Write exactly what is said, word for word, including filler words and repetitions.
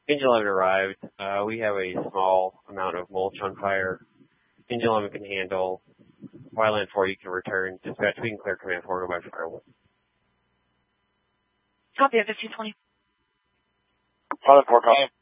Engine eleven arrived. Uh, we have a small amount of mulch on fire. Engine eleven can handle. Wildland four, you can return. Dispatch, we can clear command four by firewood. Copy, fifteen twenty. Pilot four, copy.